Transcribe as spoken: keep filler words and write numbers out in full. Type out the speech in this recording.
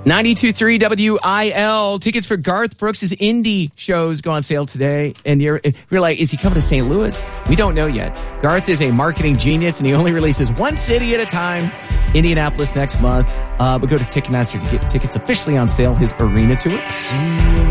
ninety-two point three W I L. Tickets for Garth Brooks' indie shows go on sale today. And you're, you're like, is he coming to Saint Louis? We don't know yet. Garth is a marketing genius, and he only releases one city at a time. Indianapolis next month. Uh, but go to Ticketmaster to get tickets officially on sale. His arena tour.